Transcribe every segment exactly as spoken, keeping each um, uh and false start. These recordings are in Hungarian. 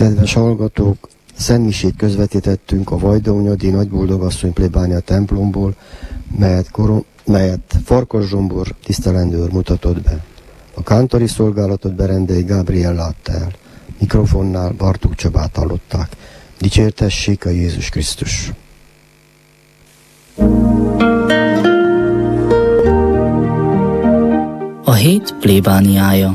Kedves hallgatók, szentmisét közvetítettünk a Vajdahunyadi Nagyboldogasszony plébánia templomból, melyet, koron, melyet Farkas Zsombor tisztelendőr mutatott be. A kántori szolgálatot Berendei Gábriel látta el. Mikrofonnál Bartók Csabát hallották. Dicsértessék a Jézus Krisztus! A hét plébániája.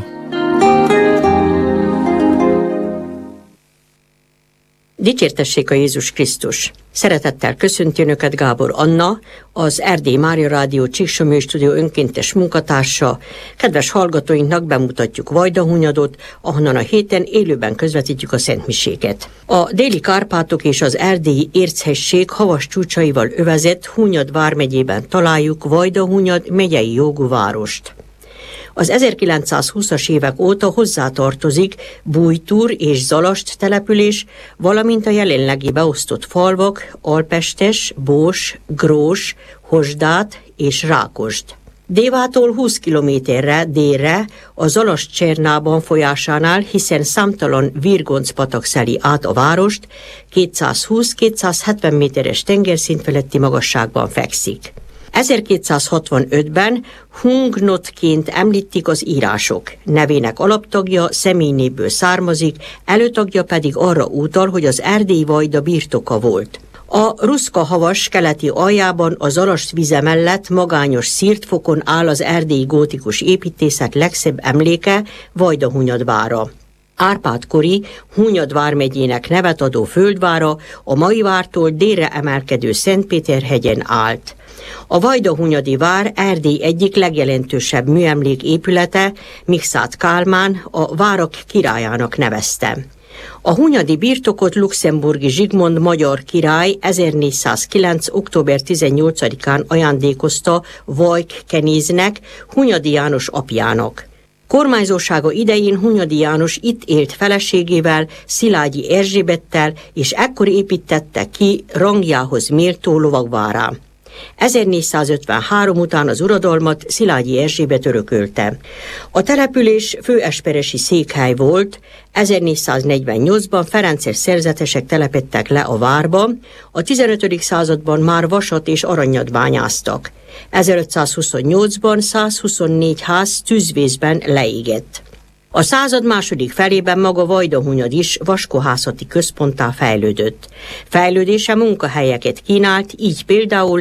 Dicsértessék a Jézus Krisztus! Szeretettel köszönti Önöket Gábor Anna, az Erdély Mária Rádió Csíksomlyó Stúdió önkéntes munkatársa. Kedves hallgatóinknak bemutatjuk Vajdahunyadot, ahonnan a héten élőben közvetítjük a szentmiséket. A déli Kárpátok és az erdélyi Érchegység havas csúcsaival övezett Hunyad vármegyében találjuk Vajdahunyad megyei jogú várost. Az ezerkilencszázhúszas évek óta hozzátartozik Bújtúr és Zalast település, valamint a jelenlegi beosztott falvak Alpestes, Bós, Grós, Hosdát és Rákosd. Dévától húsz kilométerre délre a Zalast Csernában folyásánál, hiszen számtalan virgoncpatak szeli át a várost, kétszázhúsz-kétszázhetven méteres tengerszint feletti magasságban fekszik. ezerkétszázhatvanötben hungnotként említik az írások. Nevének alaptagja személynévből származik, előtagja pedig arra utal, hogy az Erdély Vajda birtoka volt. A Ruszka havas keleti aljában a Zalast vize mellett magányos szirtfokon áll az erdélyi gótikus építészet legszebb emléke, Vajdahunyad vára. Árpád-kori Hunyad vármegyének nevet adó földvára a mai vártól délre emelkedő Szentpéterhegyen állt. A Vajdahunyadi vár Erdély egyik legjelentősebb műemlék épülete, Mikszáth Kálmán a várak királyának nevezte. A hunyadi birtokot luxemburgi Zsigmond magyar király ezernégyszázkilenc. október tizennyolcadikán ajándékozta Vajk Kenéznek, Hunyadi János apjának. Kormányzósága idején Hunyadi János itt élt feleségével, Szilágyi Erzsébettel, és ekkor építette ki rangjához méltó lovagvárá. ezernégyszázötvenhárom után az uradalmat Szilágyi Erzsébet örökölte. A település főesperesi székhely volt, ezernégyszáznegyvennyolcban ferences szerzetesek telepedtek le a várba, a tizenötödik században már vasat és aranyat bányáztak. ezerötszázhuszonnyolcban százhuszonnégy ház tűzvészben leégett. A század második felében maga Vajdahunyad is vaskohászati központtá fejlődött. Fejlődése munkahelyeket kínált, így például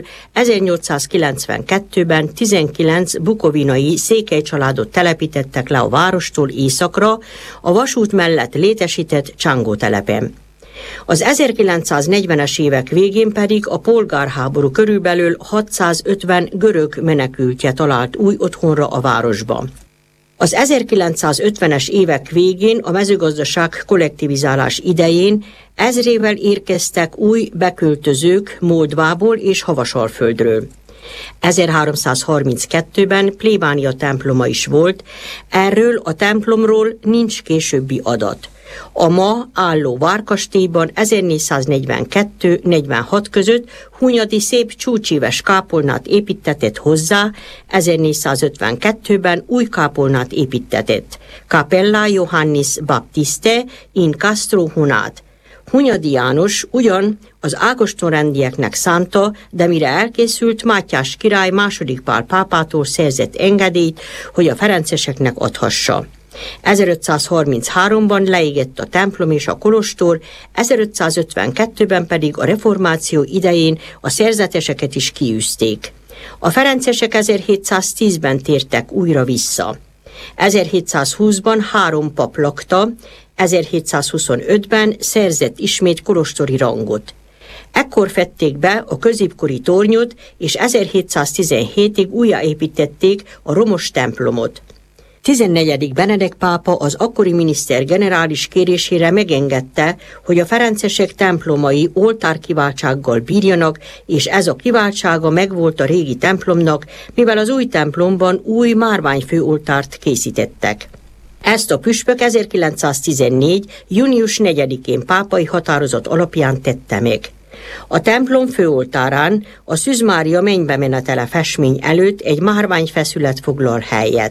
ezernyolcszázkilencvenkettőben tizenkilenc bukovinai székely családot telepítettek le a várostól északra, a vasút mellett létesített Csángó telepen. Az ezerkilencszáznegyvenes évek végén pedig a polgárháború körülbelül hatszázötven görög menekültje talált új otthonra a városba. Az ezerkilencszázötvenes évek végén a mezőgazdaság kollektivizálás idején ezrével érkeztek új beköltözők Moldvából és Havasalföldről. ezerháromszázharminckettőben plébánia temploma is volt, erről a templomról nincs későbbi adat. A ma álló várkastélyban ezernégyszáznegyvenkettő negyvenhat között Hunyadi szép csúcséves kápolnát építtetett hozzá, ezernégyszázötvenkettőben új kápolnát építtetett. Capella Johannis Baptiste in Castro Hunát. Hunyadi János ugyan az Ágoston-rendieknek szánta, de mire elkészült, Mátyás király második Pál pápától szerzett engedélyt, hogy a ferenceseknek adhassa. ezerötszázharmincháромban leégett a templom és a kolostor, ezerötszázötvenkettőben pedig a reformáció idején a szerzeteseket is kiűzték. A ferencesek ezerhétszáztízben tértek újra vissza. ezerhétszázhúszban három pap lakta, ezerhétszázhuszonötben szerzett ismét kolostori rangot. Ekkor fedték be a középkori tornyot, és ezerhétszáztizenhétig újjáépítették a romos templomot. tizennegyedik Benedek pápa az akkori miniszter generális kérésére megengedte, hogy a ferencesek templomai oltárkiváltsággal bírjanak, és ez a kiváltsága megvolt a régi templomnak, mivel az új templomban új márványfőoltárt készítettek. Ezt a püspök ezerkilencszáztizennégy. június negyedikén pápai határozat alapján tette meg. A templom főoltárán a Szűz Mária mennybe menetele festmény előtt egy márványfeszület foglal helyet.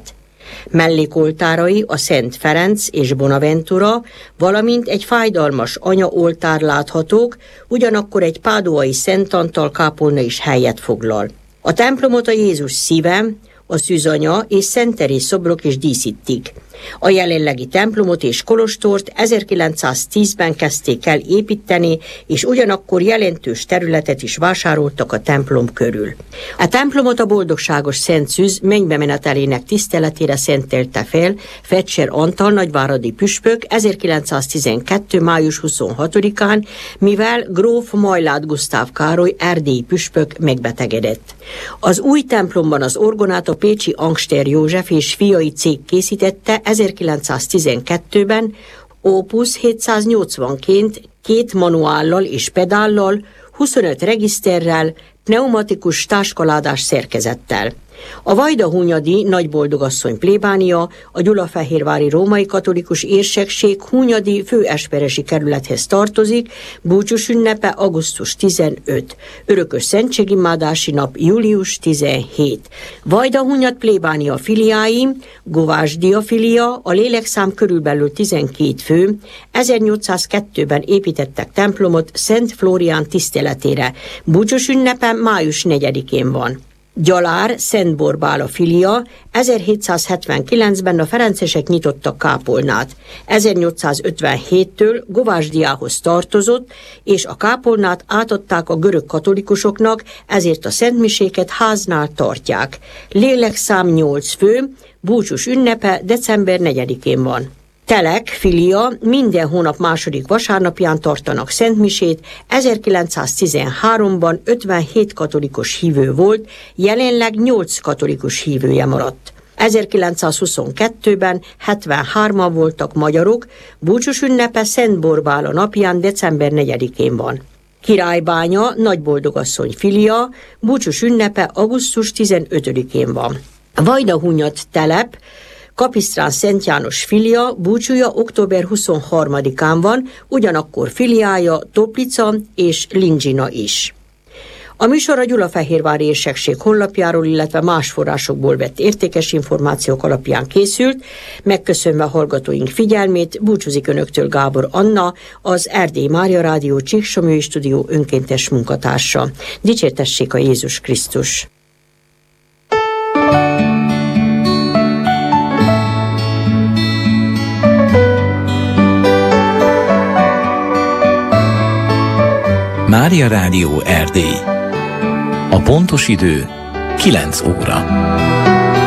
Mellékoltárai a Szent Ferenc és Bonaventura, valamint egy fájdalmas anyaoltár láthatók, ugyanakkor egy páduai Szent Antal kápolna is helyet foglal. A templomot a Jézus szíve, a Szűzanya és Szent Teréz szobrok is díszítik. A jelenlegi templomot és kolostort ezerkilencszáztízben kezdték el építeni, és ugyanakkor jelentős területet is vásároltak a templom körül. A templomot a boldogságos Szent Szűz mennybe menetelének tiszteletére szentelte fel Fecser Antal nagyváradi püspök ezerkilencszáztizenkettő. május huszonhatodikán, mivel gróf Majlát Gusztáv Károly erdélyi püspök megbetegedett. Az új templomban az orgonát a pécsi Angster József és fiai cég készítette ezerkilencszáztizenkettőben Opus hétszáznyolcvanként két manuállal és pedállal, huszonöt regiszterrel, pneumatikus táskaládás szerkezettel. A Vajdahunyadi Nagyboldogasszony plébánia a gyulafehérvári római katolikus érsekség Hunyadi főesperesi kerülethez tartozik, búcsús ünnepe augusztus tizenötödike, örökös szentségimádási nap július tizenhetedike. Vajdahunyad plébánia filiái, Govásdia filia, a lélekszám körülbelül tizenkét fő, ezernyolcszázkettőben építettek templomot Szent Flórián tiszteletére, búcsús ünnepe május negyedikén van. Gyalár, Szent Borbála filia, ezerhétszázhetvenkilencben a ferencesek nyitottak kápolnát. ezernyolcszázötvenhéttől Govásdiához tartozott, és a kápolnát átadták a görög katolikusoknak, ezért a szentmiséket háznál tartják. Lélekszám nyolc fő, búcsús ünnepe december negyedikén van. Telek filia, minden hónap második vasárnapján tartanak szentmisét, ezerkilencszáztizenháromban ötvenhét katolikus hívő volt, jelenleg nyolc katolikus hívője maradt. ezerkilencszázhuszonkettőben hetvenhárman voltak magyarok, búcsús ünnepe Szent Borbála napján december negyedikén van. Királybánya, Nagyboldogasszony filia, búcsús ünnepe augusztus tizenötödikén van. Vajdahunyad telep, Kapisztrán Szent János filia, búcsúja október huszonharmadikán van, ugyanakkor filiája Toplica és Lindzsina is. A műsor a Gyulafehérvári érsekség honlapjáról, illetve más forrásokból vett értékes információk alapján készült. Megköszönve hallgatóink figyelmét, búcsúzik önöktől Gábor Anna, az Erdély Mária Rádió Csíksomlyói Stúdió önkéntes munkatársa. Dicsértessék a Jézus Krisztus! Mária Rádió Erdély. A pontos idő kilenc óra.